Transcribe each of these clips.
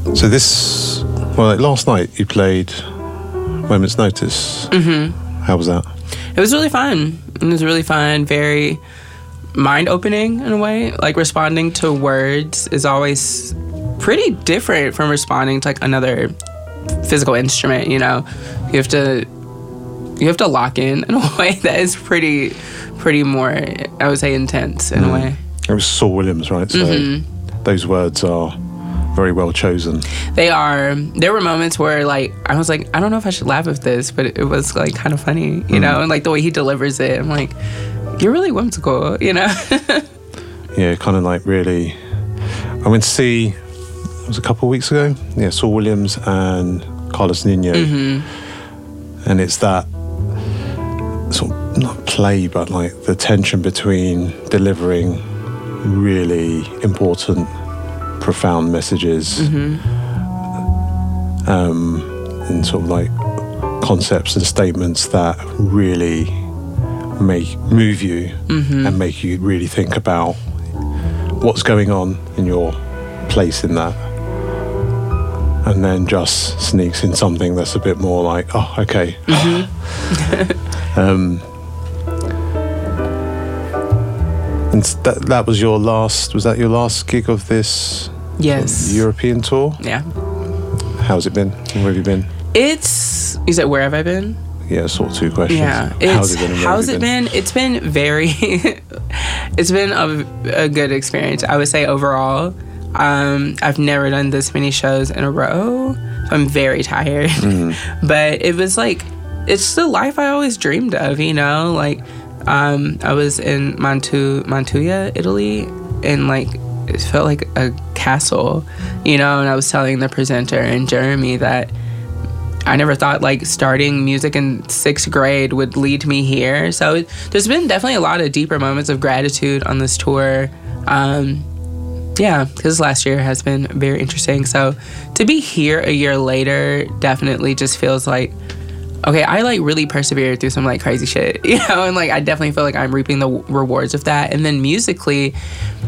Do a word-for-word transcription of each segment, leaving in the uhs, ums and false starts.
So this, well, like last night you played Moment's Notice. Mm-hmm. How was that? It was really fun. It was really fun, very mind-opening in a way. Like, responding to words is always pretty different from responding to, like, another physical instrument, you know? You have to you have to lock in in a way that is pretty, pretty more, I would say, intense in mm. a way. It was Saul Williams, right? So mm-hmm. those words are very well chosen. They are. There were moments where, like, I was like, I don't know if I should laugh at this, but it was, like, kind of funny, you mm. know? And, like, the way he delivers it, I'm like, you're really whimsical, you know? Yeah, kind of, like, really... I went to see, it was a couple of weeks ago, yeah, Saul Williams and Carlos Nino. Mm-hmm. And it's that sort of, not play, but, like, the tension between delivering really important, profound messages, mm-hmm. um, and sort of like concepts and statements that really make move you mm-hmm. and make you really think about what's going on in your place in that, and then just sneaks in something that's a bit more like, oh, okay. Mm-hmm. um, and that that was your last. Was that your last gig of this? Yes. European tour? Yeah. How's it been? Where have you been? It's, you said, where have I been? Yeah, sort of two questions. Yeah. How's it been? And where how's have it you been? been? It's been very, it's been a, a good experience, I would say, overall. Um, I've never done this many shows in a row. So I'm very tired. Mm. But it was like, it's the life I always dreamed of, you know? Like, um, I was in Mantu- Mantua, Italy, and like, it felt like a castle, you know? And I was telling the presenter and Jeremy that I never thought, like, starting music in sixth grade would lead me here. So it, there's been definitely a lot of deeper moments of gratitude on this tour. Um, yeah, because last year has been very interesting. So to be here a year later definitely just feels like, okay, I, like, really persevered through some, like, crazy shit, you know? And, like, I definitely feel like I'm reaping the w- rewards of that. And then musically,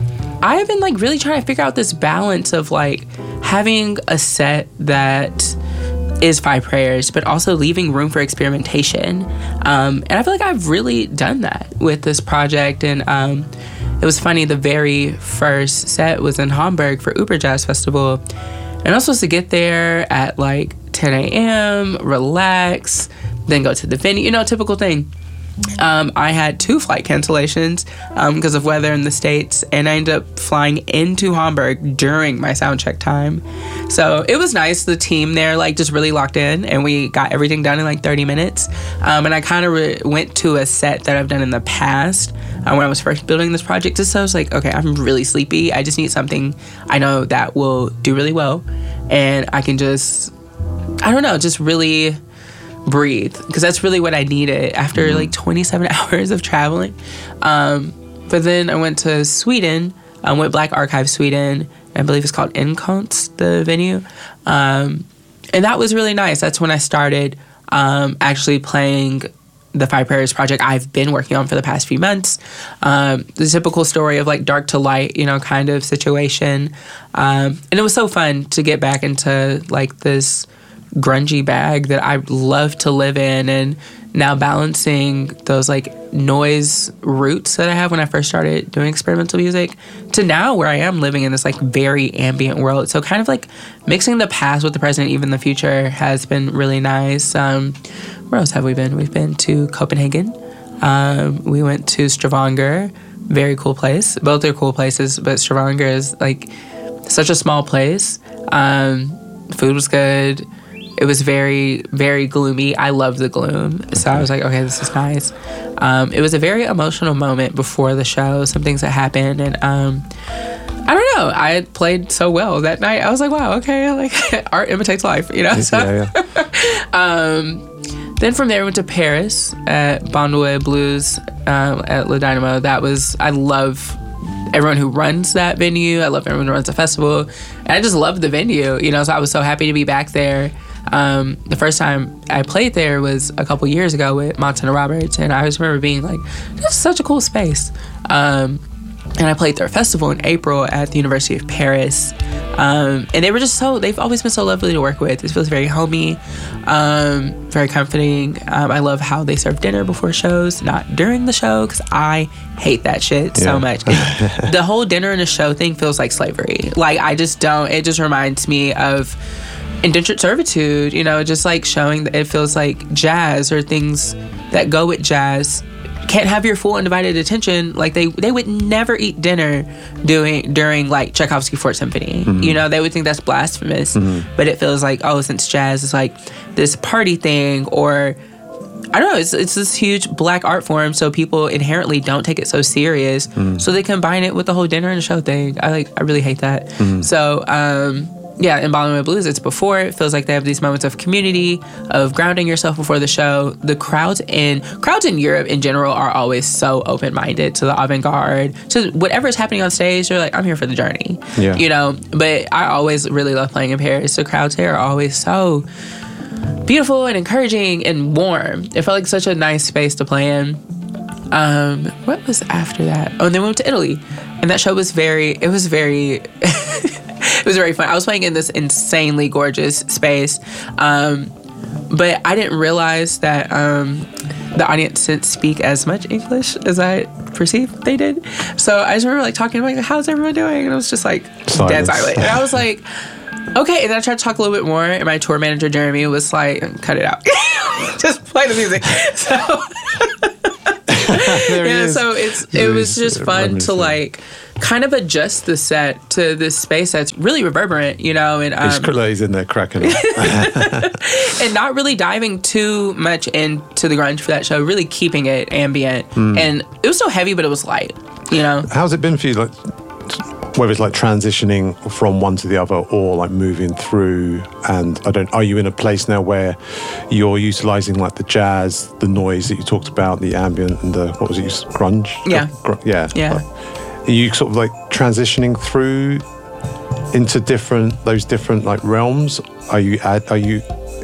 I have been, like, really trying to figure out this balance of, like, having a set that is five prayers, but also leaving room for experimentation. Um, and I feel like I've really done that with this project. And um, it was funny, the very first set was in Hamburg for Uber Jazz Festival. And I was supposed to get there at, like, ten a.m., relax, then go to the venue, you know, typical thing. Um, I had two flight cancellations um, because of weather in the States, and I ended up flying into Hamburg during my sound check time. So it was nice. The team there, like, just really locked in, and we got everything done in, like, thirty minutes. Um, and I kind of re- went to a set that I've done in the past uh, when I was first building this project. Just so I was like, okay, I'm really sleepy. I just need something I know that will do really well, and I can just, I don't know, just really breathe, because that's really what I needed after mm-hmm. like twenty-seven hours of traveling. Um, but then I went to Sweden, um, with Black Archive Sweden. I believe it's called Inkonst, the venue. Um, and that was really nice. That's when I started um, actually playing the Five Prayers project I've been working on for the past few months. Um, the typical story of, like, dark to light, you know, kind of situation. Um, and it was so fun to get back into, like, this grungy bag that I love to live in, and now balancing those, like, noise roots that I have when I first started doing experimental music to now where I am living in this, like, very ambient world. So kind of, like, mixing the past with the present, even the future, has been really nice. Um, where else have we been? We've been to Copenhagen. Um, we went to Stavanger, very cool place. Both are cool places, but Stavanger is, like, such a small place. Um, food was good. It was very, very gloomy. I loved the gloom. So I was like, okay, this is nice. Um, it was a very emotional moment before the show, some things that happened. And um, I don't know. I played so well that night. I was like, wow, okay, like, art imitates life, you know? So, yeah, yeah. um, then from there, I went to Paris at Bondouet Blues um, at Le Dynamo. That was, I love everyone who runs that venue. I love everyone who runs the festival. And I just love the venue, you know? So I was so happy to be back there. Um, the first time I played there was a couple years ago with Montana Roberts, and I just remember being like, this is such a cool space. Um, and I played their festival in April at the University of Paris. Um, and they were just so, they've always been so lovely to work with. It feels very homey, um, very comforting. Um, I love how they serve dinner before shows, not during the show, because I hate that shit yeah. so much. It, the whole dinner and a show thing feels like slavery. Like, I just don't, it just reminds me of indentured servitude, you know, just like showing that it feels like jazz or things that go with jazz can't have your full undivided attention. Like they they would never eat dinner doing during like Tchaikovsky Fourth Symphony. Mm-hmm. You know, they would think that's blasphemous. Mm-hmm. But it feels like, oh, since jazz is like this party thing, or I don't know, it's it's this huge black art form, so people inherently don't take it so serious. Mm-hmm. So they combine it with the whole dinner and show thing. I like I really hate that. Mm-hmm. So um yeah, in Bollywood Blues, it's before. It feels like they have these moments of community, of grounding yourself before the show. The crowds in crowds in Europe in general are always so open-minded to the avant-garde, to whatever's happening on stage. They're like, I'm here for the journey, yeah. you know. But I always really love playing in Paris. The crowds here are always so beautiful and encouraging and warm. It felt like such a nice space to play in. Um, what was after that? Oh, and then we went to Italy, and that show was very. It was very. It was very fun. I was playing in this insanely gorgeous space, um, but I didn't realize that um, the audience didn't speak as much English as I perceived they did. So I just remember like talking like, "How's everyone doing?" And it was just like silence. Dead silent. And I was like, "Okay." And then I tried to talk a little bit more, and my tour manager Jeremy was like, "Cut it out, just play the music." So yeah, it so it's it was just fun to like kind of adjust the set to this space that's really reverberant, you know, and um, he's in there cracking up. And not really diving too much into the grunge for that show, really keeping it ambient. Mm. And it was still heavy, but it was light, you know. How's it been for you, like whether it's like transitioning from one to the other or like moving through? And I don't, are you in a place now where you're utilizing like the jazz, the noise that you talked about, the ambient and the, what was it, grunge? Yeah. Gr- yeah. Yeah. Like, are you sort of like transitioning through into different, those different like realms? Are you add, are you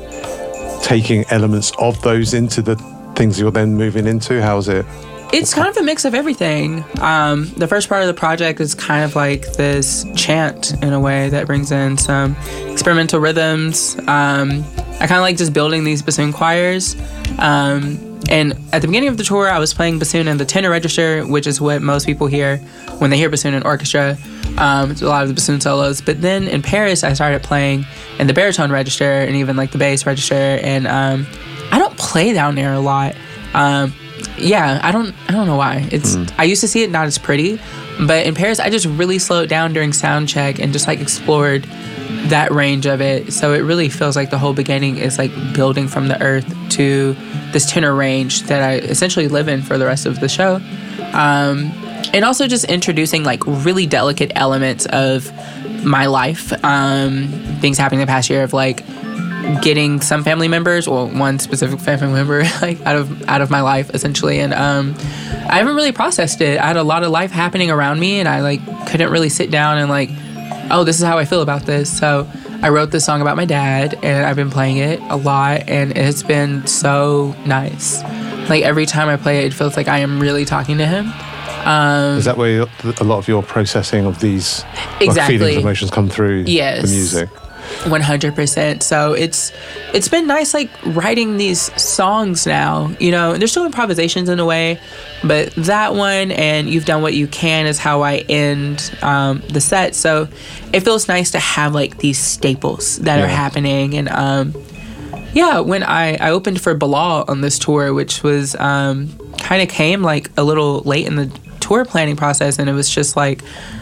taking elements of those into the things you're then moving into? How's it? It's kind of a mix of everything. Um, the first part of the project is kind of like this chant in a way that brings in some experimental rhythms. Um, I kind of like just building these bassoon choirs. Um, and at the beginning of the tour, I was playing bassoon in the tenor register, which is what most people hear when they hear bassoon in orchestra. Um, it's a lot of the bassoon solos. But then in Paris, I started playing in the baritone register and even like the bass register. And um, I don't play down there a lot. Um, Yeah, I don't I don't know why. It's mm. I used to see it not as pretty, but in Paris I just really slowed down during sound check and just like explored that range of it. So it really feels like the whole beginning is like building from the earth to this tenor range that I essentially live in for the rest of the show. Um, and also just introducing like really delicate elements of my life. Um, things happening the past year of like getting some family members, or one specific family member, like out of out of my life essentially, and um, I haven't really processed it. I had a lot of life happening around me, and I like couldn't really sit down and like, oh, this is how I feel about this. So I wrote this song about my dad, and I've been playing it a lot, and it's been so nice. Like every time I play it, it feels like I am really talking to him. Um, is that where a lot of your processing of these exactly. like, feelings, emotions come through? Yes. The music? one hundred percent. So it's it's been nice like writing these songs now, you know. There's still improvisations in a way, but that one and You've Done What You Can is how I end um, the set. So it feels nice to have like these staples that yeah. are happening. And um, yeah, when I, I opened for Bilal on this tour, which was um, kind of came like a little late in the tour planning process, and it was just like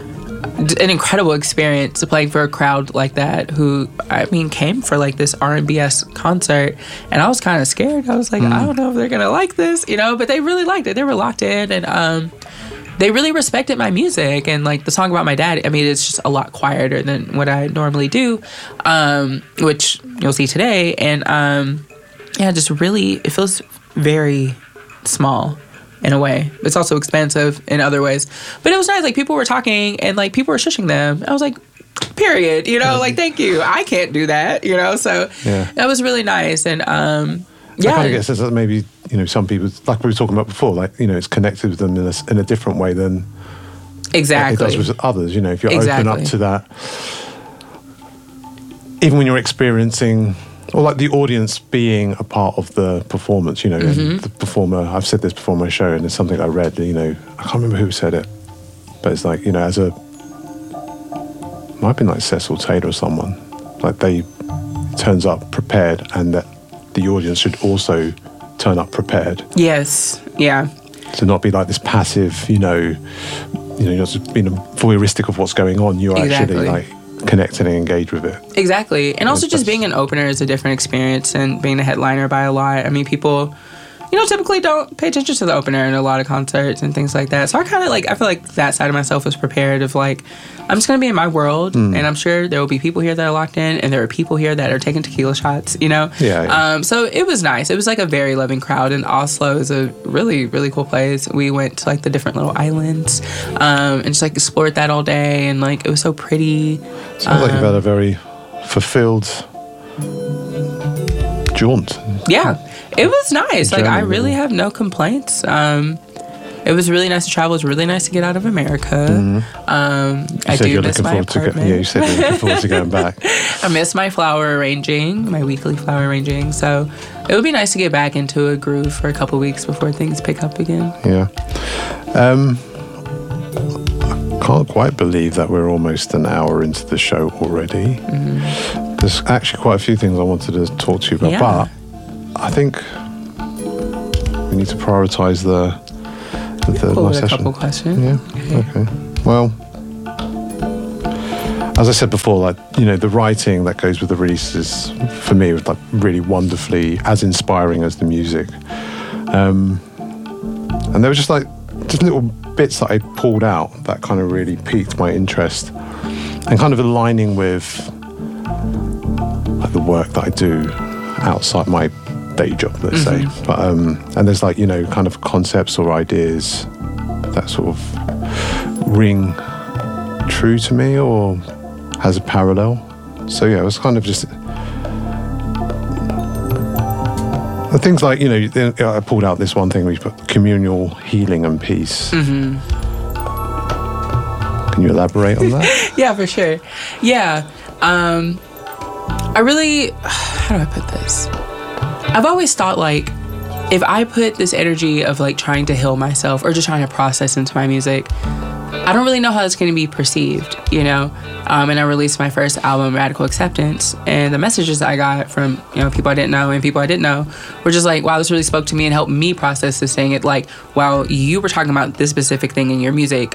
an incredible experience playing for a crowd like that who, I mean, came for like this R and B-esque concert, and I was kind of scared. I was like, mm. I don't know if they're gonna like this, you know, but they really liked it. They were locked in, and um, they really respected my music. And like the song about my dad, I mean, it's just a lot quieter than what I normally do, um, which you'll see today. And um, yeah, just really, it feels very small in a way. It's also expensive in other ways. But it was nice. Like, people were talking and, like, people were shushing them. I was like, period. You know, like, thank you. I can't do that, you know? So yeah. that was really nice. And, um, yeah. I kind of get a sense that maybe, you know, some people, like we were talking about before, like, you know, it's connected with them in a, in a different way than exactly. it does with others. You know, if you're exactly. open up to that, even when you're experiencing, or like the audience being a part of the performance, you know, Mm-hmm. and the performer, I've said this before on my show, and it's something I read, you know, I can't remember who said it, but it's like, you know, as a, might have been like Cecil Taylor or someone, like they turns up prepared, and that the audience should also turn up prepared. Yes. Yeah. To not be like this passive, you know, you know, you're not just being voyeuristic of what's going on. You're Exactly. actually like connecting and engaged with it. Exactly. And also Yeah, just that's- being an opener is a different experience than being a headliner by a lot. I mean, people, you know, typically don't pay attention to the opener in a lot of concerts and things like that. So I kind of like, I feel like that side of myself was prepared of like, I'm just going to be in my world, Hmm. and I'm sure there will be people here that are locked in, and there are people here that are taking tequila shots, you know? Yeah, yeah. Um, so it was nice. It was like a very loving crowd, and Oslo is a really, really cool place. We went to like the different little islands um, and just like explored that all day, and like it was so pretty. Sounds like you've had a very fulfilled jaunt. Yeah, it was nice. Like, I Journey, really really. have no complaints. Um, it was really nice to travel. It was really nice to get out of America. Um, You I said do you're miss looking my forward to go, apartment. yeah, you said you're looking forward to going back. I miss my flower arranging, my weekly flower arranging. So it would be nice to get back into a groove for a couple weeks before things pick up again. Yeah. Um, I can't quite believe that we're almost an hour into the show already. Mm-hmm. There's actually quite a few things I wanted to talk to you about, Yeah. but I think we need to prioritise the the third Pull live with a session. couple questions. Yeah. Okay. Well, as I said before, like, you know, the writing that goes with the release is, for me, was like really wonderfully as inspiring as the music. Um, and there were just like just little bits that I pulled out that kind of really piqued my interest, and kind of aligning with like the work that I do outside my day job, let's say. But um, and there's like, you know, kind of concepts or ideas that sort of ring true to me or has a parallel. So yeah, it was kind of just the things like, you know, I pulled out this one thing we've got: communal healing and peace. Mm-hmm. Can you elaborate on that? Yeah, for sure. Yeah. Um, I really, how do I put this? I've always thought like, if I put this energy of like trying to heal myself or just trying to process into my music, I don't really know how it's going to be perceived, you know? Um, and I released my first album, Radical Acceptance, and the messages that I got from, you know, people I didn't know and people I did know were just like, wow, this really spoke to me and helped me process this thing. It like, wow, you were talking about this specific thing in your music.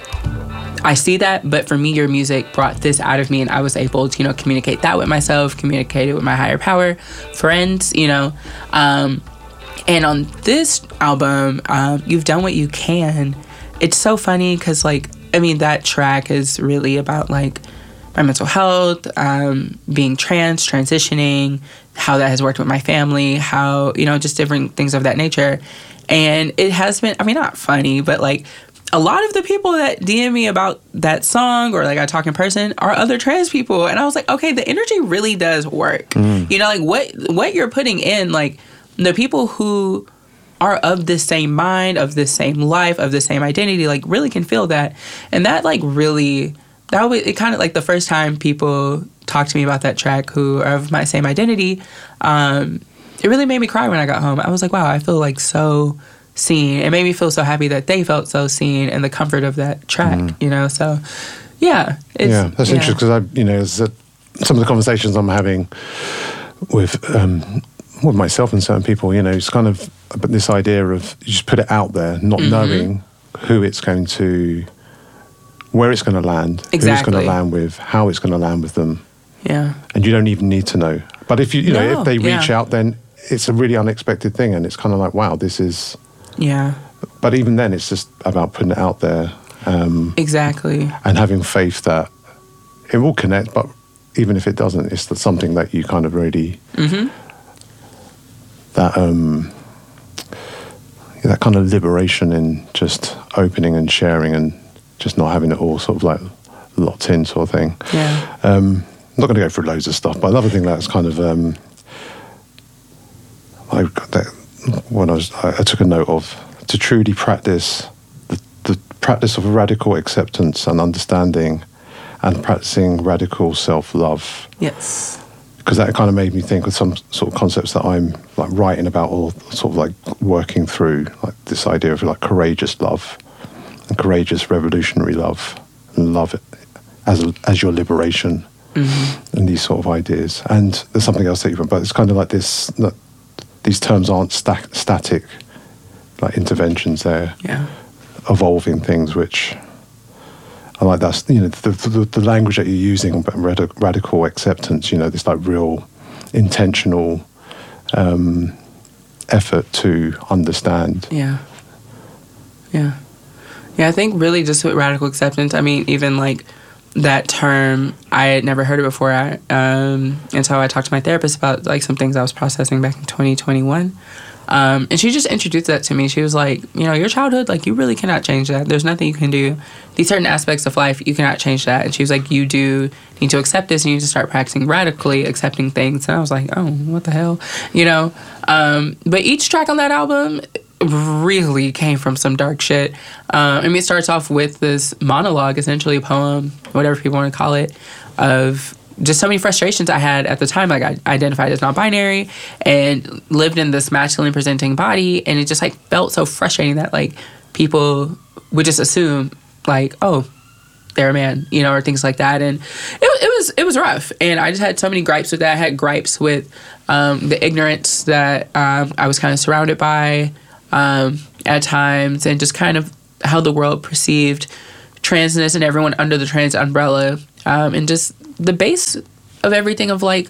I see that, but for me, your music brought this out of me, and I was able to, you know, communicate that with myself, communicate it with my higher power, friends, you know. Um, and on this album, um, You've Done What You Can, it's so funny because, like, I mean, that track is really about, like, my mental health, um, being trans, transitioning, how that has worked with my family, how, you know, just different things of that nature. And it has been, I mean, not funny, but, like, a lot of the people that D M me about that song or like I talk in person are other trans people. And I was like, okay, the energy really does work. Mm. You know, like what what you're putting in, like the people who are of the same mind, of the same life, of the same identity, like really can feel that. And that like really, that was it kind of like the first time people talked to me about that track who are of my same identity, um, it really made me cry when I got home. I was like, wow, I feel like so seen. It made me feel so happy that they felt so seen and the comfort of that track, mm. you know? So, yeah. It's, yeah, that's yeah. interesting because I, you know, it's, uh, some of the conversations I'm having with um, with myself and certain people, you know, it's kind of this idea of you just put it out there, not mm-hmm. knowing who it's going to, where it's going to land, exactly. who it's going to land with, how it's going to land with them. Yeah. And you don't even need to know. But if you, you know, no, if they reach yeah. out, then it's a really unexpected thing, and it's kind of like, wow, this is. Yeah. But even then, it's just about putting it out there. Um, exactly. And having faith that it will connect, but even if it doesn't, it's something that you kind of really. Mm-hmm. That um, that kind of liberation in just opening and sharing and just not having it all sort of like locked in, sort of thing. Yeah. Um, I'm not going to go through loads of stuff, but another thing that's kind of um, I that when I was I, I took a note of to truly practice the, the practice of radical acceptance and understanding, and practicing radical self-love. Yes. because that kind of made me think of some sort of concepts that I'm like writing about or sort of like working through, like this idea of like courageous love and courageous revolutionary love and love it as as your liberation, mm-hmm. and these sort of ideas. And there's something else that you, but it's kind of like this. That these terms aren't sta- static, like interventions. They're yeah. evolving things, which I like. That's, you know, the, the, the language that you're using about rad- radical acceptance. You know, this like real intentional um, effort to understand. Yeah. Yeah. Yeah, I think really just with radical acceptance, I mean, even like that term, I had never heard it before. I, um, and so I talked to my therapist about like some things I was processing back in twenty twenty-one. Um, and she just introduced that to me. She was like, you know, your childhood, like you really cannot change that. There's nothing you can do. These certain aspects of life, you cannot change that. And she was like, you do need to accept this and you need to start practicing radically accepting things. And I was like, oh, what the hell? You know? Um, but each track on that album really came from some dark shit. Um, I mean, it starts off with this monologue, essentially a poem, whatever people want to call it, of just so many frustrations I had at the time. Like, I identified as non-binary and lived in this masculine presenting body, and it just like felt so frustrating that like people would just assume like, oh, they're a man, you know, or things like that. And it, it was it was rough. And I just had so many gripes with that. I had gripes with um, the ignorance that um, I was kind of surrounded by um, at times, and just kind of how the world perceived transness and everyone under the trans umbrella, um, and just the base of everything of like,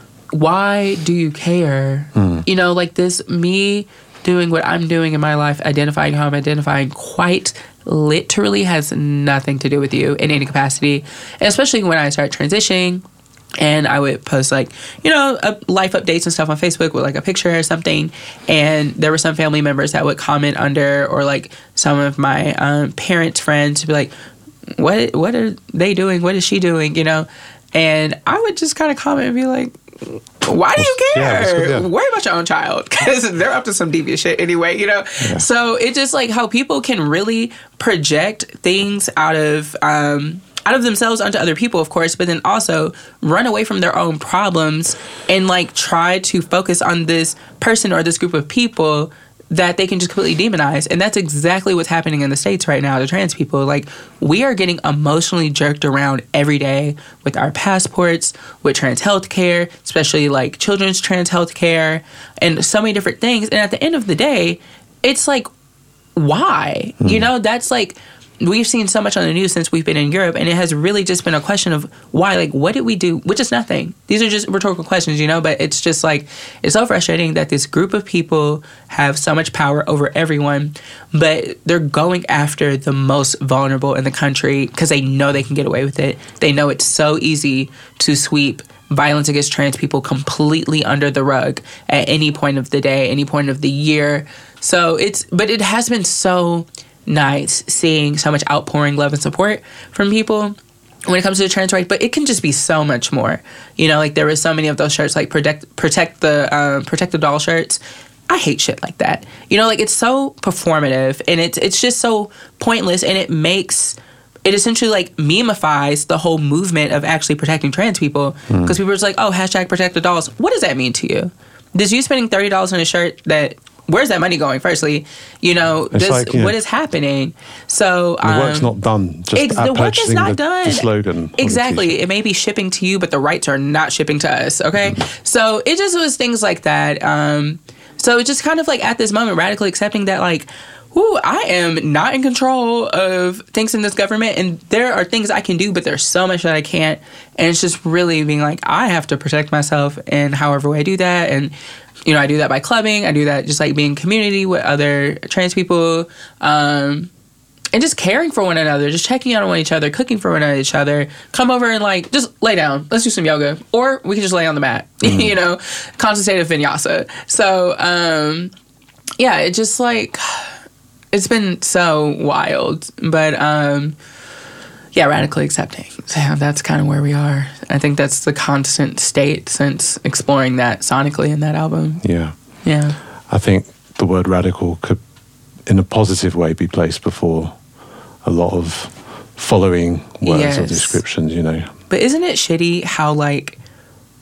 why do you care? Mm. You know, like this, me doing what I'm doing in my life, identifying how I'm identifying, quite literally has nothing to do with you in any capacity. And especially when I started transitioning, and I would post like, you know, uh, life updates and stuff on Facebook with like a picture or something. And there were some family members that would comment under, or like some of my um, parents' friends would be like, what, what are they doing? What is she doing? You know? And I would just kind of comment and be like, why do you care? Yeah, good, yeah. Worry about your own child, because they're up to some devious shit anyway, you know? Yeah. So it's just like how people can really project things out of um, out of themselves onto other people, of course, but then also run away from their own problems and like try to focus on this person or this group of people that they can just completely demonize. And that's exactly what's happening in the States right now to trans people. Like, we are getting emotionally jerked around every day with our passports, with trans health care, especially like children's trans health care, and so many different things. And at the end of the day, it's like, why? Mm. You know, that's like, we've seen so much on the news since we've been in Europe, and it has really just been a question of why, like, what did we do? Which is nothing. These are just rhetorical questions, you know, but it's just like, it's so frustrating that this group of people have so much power over everyone, but they're going after the most vulnerable in the country because they know they can get away with it. They know it's so easy to sweep violence against trans people completely under the rug at any point of the day, any point of the year. So it's, but it has been so nice seeing so much outpouring love and support from people when it comes to the trans rights, but it can just be so much more. You know, like there were so many of those shirts, like protect protect the um, protect the doll shirts. I hate shit like that. You know, like it's so performative, and it's it's just so pointless, and it makes it essentially like memifies the whole movement of actually protecting trans people, because mm. people are just like, oh, hashtag protect the dolls. What does that mean to you? Does you spending thirty dollars on a shirt that, where's that money going? Firstly, you know, this, like, you what know, is happening? So the um, work's not done. Just ex- the work is not the, done. The slogan. Exactly. It may be shipping to you, but the rights are not shipping to us. Okay. Mm-hmm. So it just was things like that. Um, so it's just kind of like at this moment, radically accepting that, like, whoo, I am not in control of things in this government, and there are things I can do, but there's so much that I can't. And it's just really being like, I have to protect myself in however way I do that. And you know, I do that by clubbing. I do that just like being in community with other trans people, um, and just caring for one another, just checking out on each other, cooking for one another, each other. Come over and like just lay down. Let's do some yoga, or we can just lay on the mat. Mm. You know, contemplative vinyasa. So um, yeah, it just like it's been so wild, but um, yeah, radically accepting. So yeah, that's kind of where we are. I think that's the constant state since exploring that sonically in that album. Yeah. Yeah. I think the word radical could, in a positive way, be placed before a lot of following words yes. or descriptions, you know. But isn't it shitty how, like,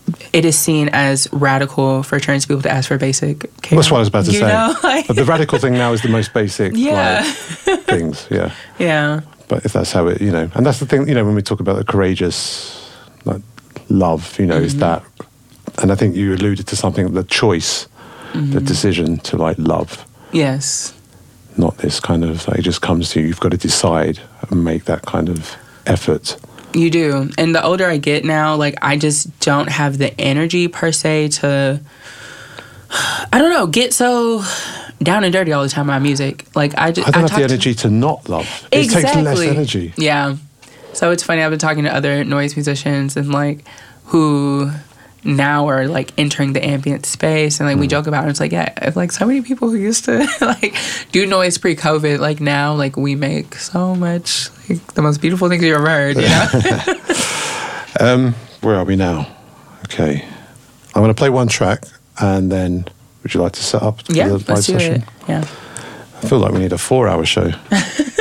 it is seen as radical for trans people to ask for basic care. That's what I was about to you say. Know? Like, but the radical thing now is the most basic yeah. like, things. Yeah. Yeah. But if that's how it, you know, and that's the thing, you know, when we talk about the courageous like love, you know, mm-hmm. is that, and I think you alluded to something, the choice, mm-hmm. the decision to like love. Yes. Not this kind of, like, it just comes to you. You've got to decide and make that kind of effort. You do. And the older I get now, like, I just don't have the energy per se to, I don't know, get so down and dirty all the time on my music. Like, I just, I don't I have the energy to, to not love. It exactly. takes less energy. Yeah. So it's funny, I've been talking to other noise musicians and, like, who now are like entering the ambient space, and like mm. we joke about it. It's like, yeah, if, like so many people who used to like do noise pre-COVID, like now like we make so much like the most beautiful things you ever heard, you know. um where are we now? Okay, I'm going to play one track, and then would you like to set up yeah the live let's do session? it. Yeah, I feel like we need a four hour show.